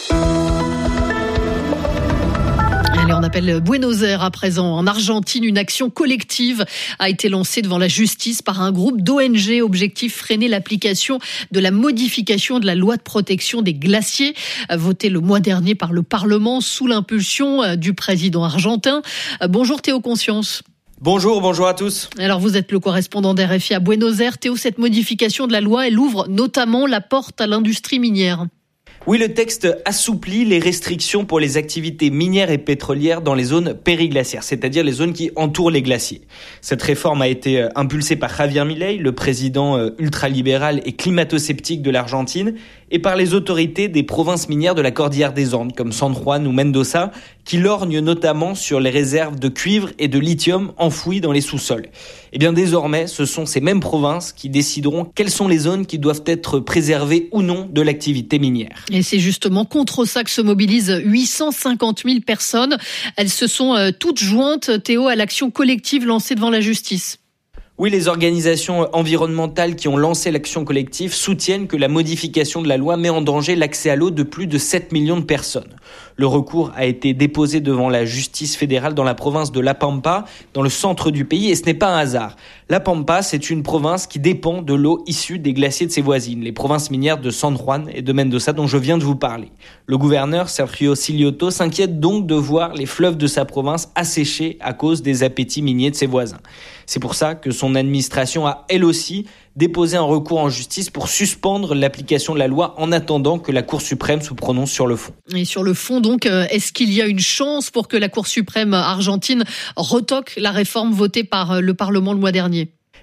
Allez, on appelle Buenos Aires à présent. En Argentine, une action collective a été lancée devant la justice par un groupe d'ONG. Objectif, freiner l'application de la modification de la loi de protection des glaciers, votée le mois dernier par le Parlement sous l'impulsion du président argentin. Bonjour Théo Conscience. Bonjour à tous. Alors vous êtes le correspondant d'RFI à Buenos Aires. Théo, cette modification de la loi, elle ouvre notamment la porte à l'industrie minière. Oui, le texte assouplit les restrictions pour les activités minières et pétrolières dans les zones périglaciaires, c'est-à-dire les zones qui entourent les glaciers. Cette réforme a été impulsée par Javier Milei, le président ultralibéral et climato-sceptique de l'Argentine, et par les autorités des provinces minières de la Cordillère des Andes, comme San Juan ou Mendoza, qui lorgnent notamment sur les réserves de cuivre et de lithium enfouies dans les sous-sols. Et bien désormais, ce sont ces mêmes provinces qui décideront quelles sont les zones qui doivent être préservées ou non de l'activité minière. Et c'est justement contre ça que se mobilisent 850 000 personnes. Elles se sont toutes jointes, Théo, à l'action collective lancée devant la justice. Oui, les organisations environnementales qui ont lancé l'action collective soutiennent que la modification de la loi met en danger l'accès à l'eau de plus de 7 millions de personnes. Le recours a été déposé devant la justice fédérale dans la province de La Pampa, dans le centre du pays, et ce n'est pas un hasard. La Pampa, c'est une province qui dépend de l'eau issue des glaciers de ses voisines, les provinces minières de San Juan et de Mendoza dont je viens de vous parler. Le gouverneur, Sergio Silioto, s'inquiète donc de voir les fleuves de sa province asséchés à cause des appétits miniers de ses voisins. C'est pour ça que son administration a, elle aussi, déposé un recours en justice pour suspendre l'application de la loi en attendant que la Cour suprême se prononce sur le fond. Et sur le fond, donc, est-ce qu'il y a une chance pour que la Cour suprême argentine retoque la réforme votée par le Parlement le mois dernier ?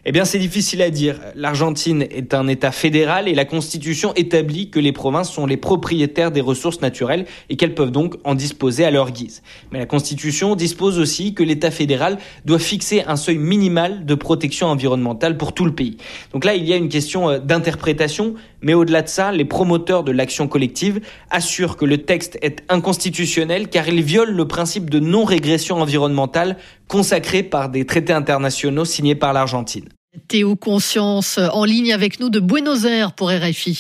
Eh bien, c'est difficile à dire. L'Argentine est un État fédéral et la Constitution établit que les provinces sont les propriétaires des ressources naturelles et qu'elles peuvent donc en disposer à leur guise. Mais la Constitution dispose aussi que l'État fédéral doit fixer un seuil minimal de protection environnementale pour tout le pays. Donc là, il y a une question d'interprétation, mais au-delà de ça, les promoteurs de l'action collective assurent que le texte est inconstitutionnel car il viole le principe de non-régression environnementale consacré par des traités internationaux signés par l'Argentine. Théo Conscience en ligne avec nous de Buenos Aires pour RFI.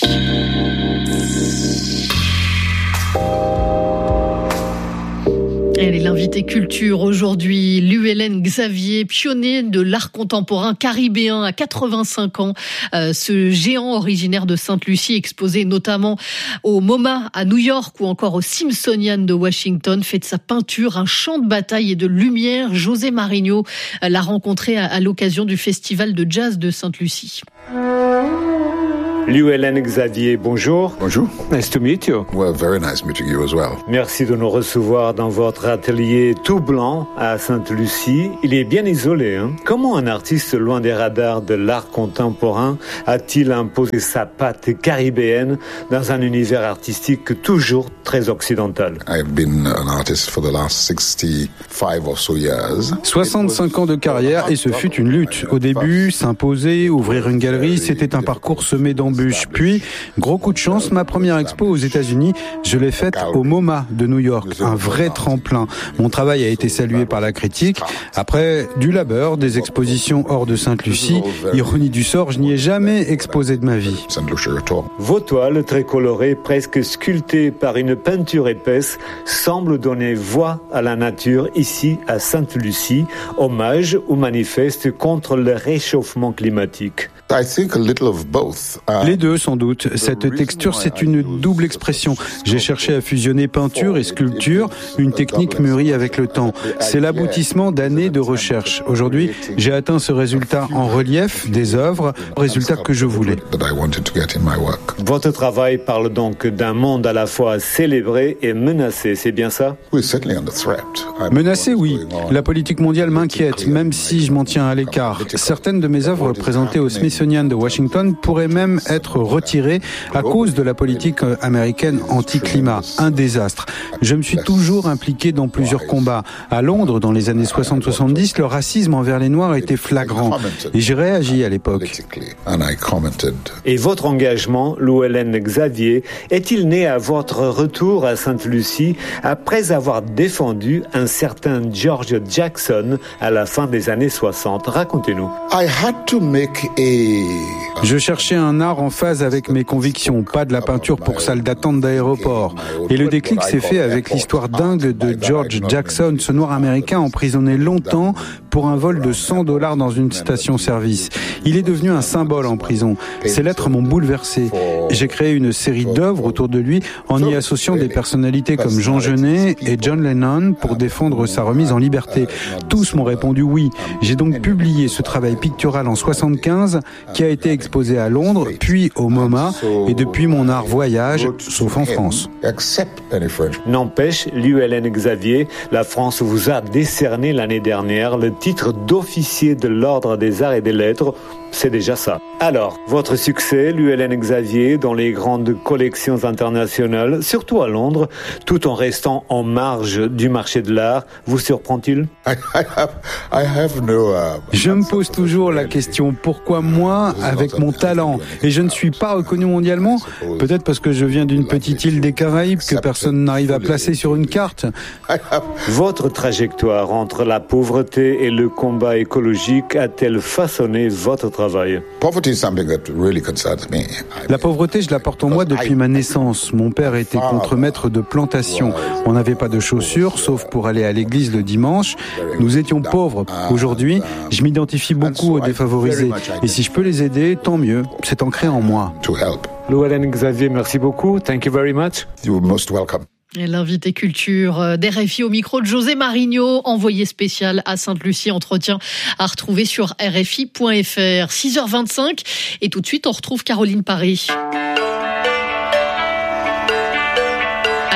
Elle est l'invitée culture aujourd'hui. Luelen Xavier, pionnier de l'art contemporain caribéen à 85 ans. Ce géant originaire de Sainte-Lucie, exposé notamment au MoMA à New York ou encore au Smithsonian de Washington, fait de sa peinture un champ de bataille et de lumière. José Marigno l'a rencontré à l'occasion du festival de jazz de Sainte-Lucie. Luelen Xavier, bonjour. Bonjour. Nice to meet you. Well, very nice meeting you as well. Merci de nous recevoir dans votre atelier tout blanc à Sainte-Lucie. Il est bien isolé, hein? Comment un artiste loin des radars de l'art contemporain a-t-il imposé sa patte caribéenne dans un univers artistique toujours très occidental? I've been an artist for the last 65 or so years. 65 ans de carrière et ce fut une lutte. Au début, s'imposer, ouvrir une galerie, c'était un parcours semé d'embûches. Puis, gros coup de chance, ma première expo aux États-Unis, je l'ai faite au MoMA de New York, un vrai tremplin. Mon travail a été salué par la critique. Après, du labeur, des expositions hors de Sainte-Lucie. Ironie du sort, je n'y ai jamais exposé de ma vie. Vos toiles, très colorées, presque sculptées par une peinture épaisse, semblent donner voix à la nature ici à Sainte-Lucie, hommage ou manifeste contre le réchauffement climatique. Les deux, sans doute. Cette texture, c'est une double expression. J'ai cherché à fusionner peinture et sculpture, une technique mûrie avec le temps. C'est l'aboutissement d'années de recherche. Aujourd'hui, j'ai atteint ce résultat en relief des œuvres, résultat que je voulais. Votre travail parle donc d'un monde à la fois célébré et menacé, c'est bien ça? Menacé, oui. La politique mondiale m'inquiète, même si je m'en tiens à l'écart. Certaines de mes œuvres présentées au Smithsonian de Washington pourraient même être retirées à cause de la politique américaine anti-climat. Un désastre. Je me suis toujours impliqué dans plusieurs combats. À Londres, dans les années 60-70, le racisme envers les Noirs était flagrant. Et j'ai réagi à l'époque. Et votre engagement, Luelen Xavier, est-il né à votre retour à Sainte-Lucie après avoir défendu un certain George Jackson à la fin des années 60? Racontez-nous. Je cherchais un art en phase avec mes convictions, pas de la peinture pour salle d'attente d'aéroport. Et le déclic s'est fait avec l'histoire dingue de George Jackson, ce noir américain emprisonné longtemps pour un vol de $100 dans une station-service. Il est devenu un symbole en prison. Ses lettres m'ont bouleversé. J'ai créé une série d'œuvres autour de lui en y associant des personnalités comme Jean Genet et John Lennon pour défendre sa remise en liberté. Tous m'ont répondu oui. J'ai donc publié ce travail pictural en 75 qui a été exposé à Londres, puis au MoMA, et depuis mon art voyage, sauf en France. N'empêche, Luelen Xavier, la France vous a décerné l'année dernière le titre d'officier de l'Ordre des Arts et des Lettres. C'est déjà ça. Alors, votre succès, Luelen Xavier, dans les grandes collections internationales, surtout à Londres, tout en restant en marge du marché de l'art, vous surprend-il? Je me pose toujours la question, pourquoi moi, avec mon talent? Et je ne suis pas reconnu mondialement? Peut-être parce que je viens d'une petite île des Caraïbes que personne n'arrive à placer sur une carte. Votre trajectoire entre la pauvreté et le combat écologique a-t-elle façonné votre travail? La pauvreté, je la porte en moi depuis ma naissance. Mon père était contremaître de plantation. On n'avait pas de chaussures, sauf pour aller à l'église le dimanche. Nous étions pauvres. Aujourd'hui, je m'identifie beaucoup aux défavorisés. Et si je peux les aider, tant mieux. C'est ancré en moi. Luelen Xavier, merci beaucoup. Thank you very much. You're most welcome. L'invité culture d'RFI au micro de José Marigno, envoyé spécial à Sainte-Lucie. Entretien à retrouver sur rfi.fr. 6h25 et tout de suite on retrouve Caroline Paré.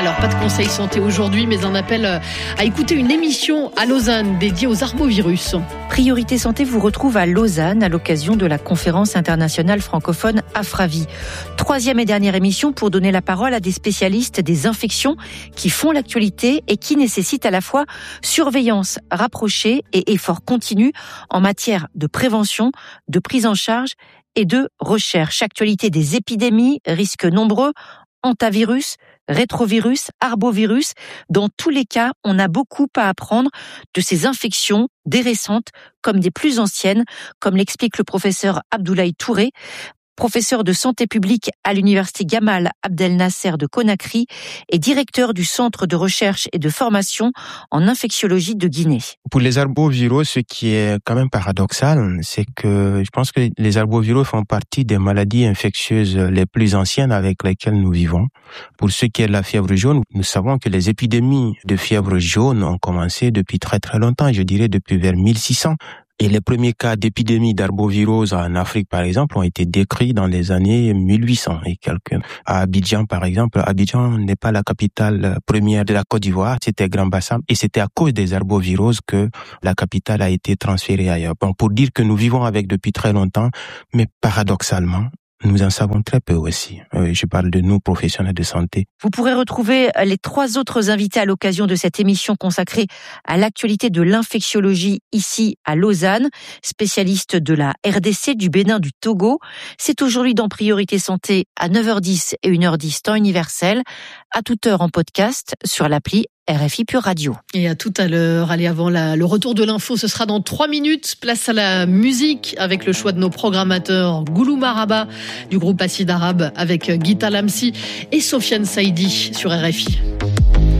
Alors, pas de conseil santé aujourd'hui, mais un appel à écouter une émission à Lausanne dédiée aux arbovirus. Priorité Santé vous retrouve à Lausanne à l'occasion de la conférence internationale francophone Afravi. 3e et dernière émission pour donner la parole à des spécialistes des infections qui font l'actualité et qui nécessitent à la fois surveillance rapprochée et efforts continus en matière de prévention, de prise en charge et de recherche. Actualité des épidémies, risques nombreux, hantavirus, rétrovirus, arbovirus. Dans tous les cas, on a beaucoup à apprendre de ces infections, des récentes comme des plus anciennes, comme l'explique le professeur Abdoulaye Touré, professeur de santé publique à l'université Gamal Abdel Nasser de Conakry et directeur du centre de recherche et de formation en infectiologie de Guinée. Pour les arbovirus, ce qui est quand même paradoxal, c'est que je pense que les arbovirus font partie des maladies infectieuses les plus anciennes avec lesquelles nous vivons. Pour ce qui est de la fièvre jaune, nous savons que les épidémies de fièvre jaune ont commencé depuis très très longtemps, je dirais depuis vers 1600. Et les premiers cas d'épidémie d'arbovirose en Afrique, par exemple, ont été décrits dans les années 1800 et quelques. À Abidjan, par exemple, Abidjan n'est pas la capitale première de la Côte d'Ivoire, c'était Grand-Bassam, et c'était à cause des arboviroses que la capitale a été transférée ailleurs. Bon, pour dire que nous vivons avec depuis très longtemps, mais paradoxalement, nous en savons très peu aussi. Je parle de nous, professionnels de santé. Vous pourrez retrouver les 3 autres invités à l'occasion de cette émission consacrée à l'actualité de l'infectiologie ici à Lausanne, spécialiste de la RDC, du Bénin, du Togo. C'est aujourd'hui dans Priorité Santé à 9h10 et 1h10 temps universel, à toute heure en podcast sur l'appli RFI Pure Radio. Et à tout à l'heure, allez, avant le retour de l'info, ce sera dans 3 minutes. Place à la musique avec le choix de nos programmateurs Goulou Maraba du groupe Acide Arabe avec Gita Lamsi et Sofiane Saïdi sur RFI.